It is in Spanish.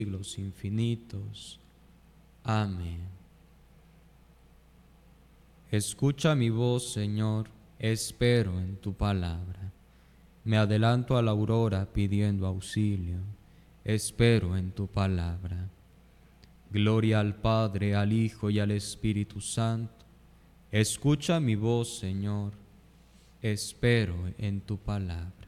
siglos infinitos. Amén. Escucha mi voz, Señor, espero en tu palabra. Me adelanto a la aurora pidiendo auxilio, espero en tu palabra. Gloria al Padre, al Hijo y al Espíritu Santo. Escucha mi voz, Señor, espero en tu palabra.